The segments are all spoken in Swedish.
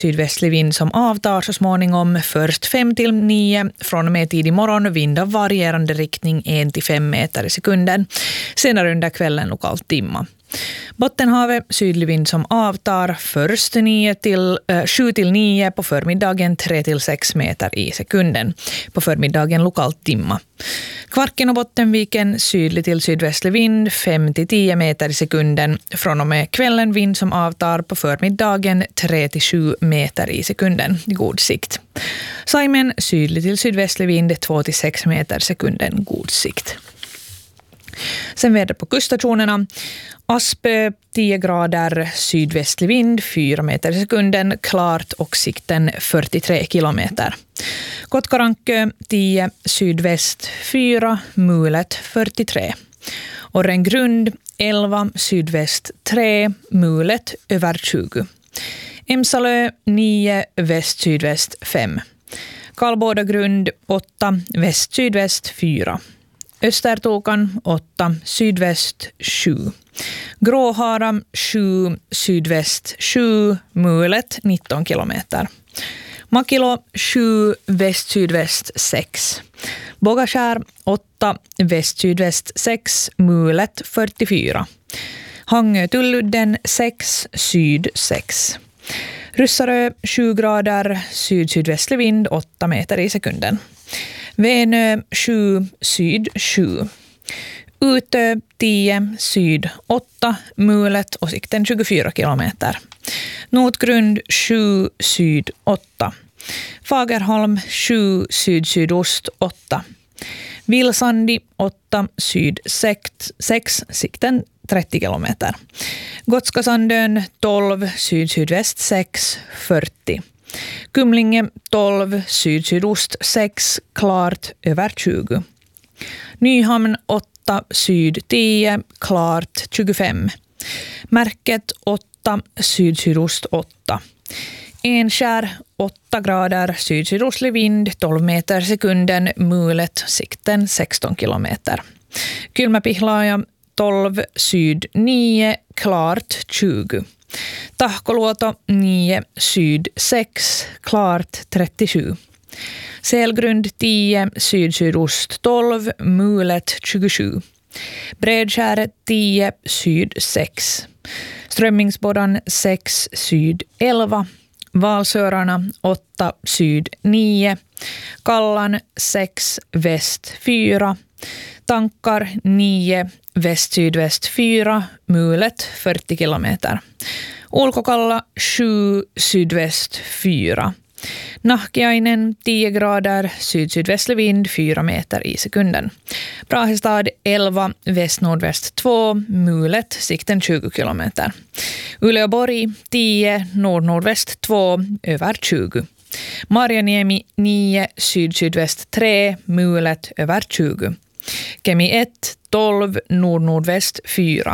Sydvästlig vind som avtar så småningom, först 5-9, från och med tidig morgon vind av varierande riktning 1-5 meter i sekunden. Senare under kvällen lokalt dimma. Bottenhavet sydlig vind som avtar, först 7-9, på förmiddagen 3-6 meter i sekunden. På förmiddagen lokalt dimma. Kvarken och Bottenviken sydlig till sydvästlig vind 5-10 meter i sekunden. Från och med kvällen vind som avtar, på förmiddagen 3-7 meter i sekunden. God sikt. Saimen sydlig till sydvästlig vind 2-6 meter i sekunden. God sikt. Sen väder på kuststationerna. Aspö 10 grader, sydvästlig vind 4 meter i sekunden, klart och sikten 43 kilometer. Kotkarankö 10, sydväst 4, mulet 43. Orrengrund 11, sydväst 3, mulet över 20. Emsalö 9, väst-sydväst 5. Karlbådagrund 8, väst-sydväst 4. Östertokan 8, sydväst 7. Gråhara 7, sydväst 7, mulet 19 kilometer. Makilo 7, väst-sydväst 6. Bågakär 8, väst-sydväst 6, mulet 44. Hangö-Tulludden 6, syd 6. Ryssarö 7 grader, syd-sydvästlig vind 8 meter i sekunden. Vänö 7, syd 7. Utö 10, syd 8, mulet och sikten 24 kilometer. Notgrund 7, syd 8. Fagerholm 7, syd-sydost 8. Vilsandi 8, syd 6, sikten 30 kilometer. Gotskasandön 12, syd-sydväst 6, 40. Kumlinge 12, syd-sydost 6, klart över 20. Nyhamn 8, syd 10, klart 25. Märket 8, syd-sydost 8. Enskär 8 grader, syd-sydostlig vind 12 meter sekunden, mulet, sikten 16 kilometer. Kylmäpihlaja 12, syd 9, klart 20. Tahkoluoto 9, syd 6, klart 37. Selgrund 10, syd-sydost 12, mulet 27. Bredskäret 10, syd 6. Strömmingsbådan 6, syd 11. Valsörarna 8, syd 9. Kallan 6, väst 4. Tankar 9, väst-sydväst 4, mulet 40 kilometer. Ulkokalla 7, sydväst 4. Nahkiainen 10 grader, syd-sydvästlig vind 4 meter i sekunden. Brahestad 11, väst-nordväst 2, mulet, sikten 20 kilometer. Uleåborg 10, nord-nordväst 2, över 20. Marjaniemi 9, syd-sydväst 3, mulet över 20. Kemi 1, 12, nord-nordväst 4.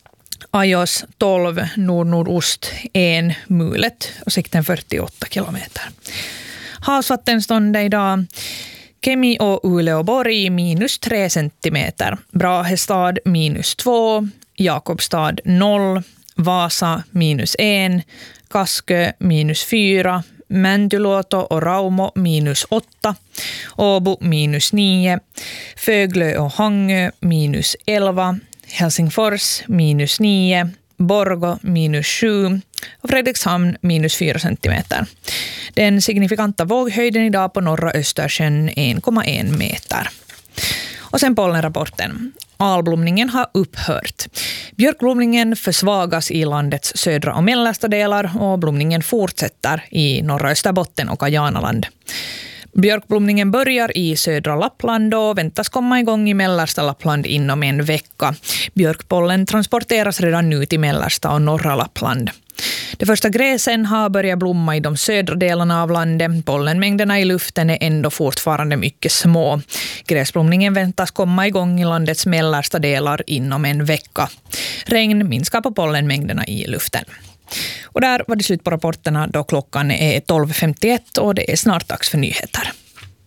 Ajos 12, nord-nordost 1, mulet och sikten 48 kilometer. Havsvattenståndet idag. Kemi och Uleåborg -3 centimeter. Brahestad -2. Jakobstad 0. Vasa -1. Kaskö -4. Mäntyluoto och Raumo -8. Åbo -9. Föglö och Hangö -11. Helsingfors -9, Borgo -7 och Fredrikshamn -4 centimeter. Den signifikanta våghöjden idag på norra Östersjön 1,1 meter. Och sen pollenrapporten. Alblomningen har upphört. Björkblomningen försvagas i landets södra och mellersta delar och blomningen fortsätter i norra Österbotten och Kajanaland. Björkblomningen börjar i södra Lappland och väntas komma igång i mellersta Lappland inom en vecka. Björkpollen transporteras redan nu till mellersta och norra Lappland. De första gräsen har börjat blomma i de södra delarna av landet. Pollenmängderna i luften är ändå fortfarande mycket små. Gräsblomningen väntas komma igång i landets mellersta delar inom en vecka. Regn minskar på pollenmängderna i luften. Och där var det slut på rapporterna då klockan är 12.51 och det är snart dags för nyheter.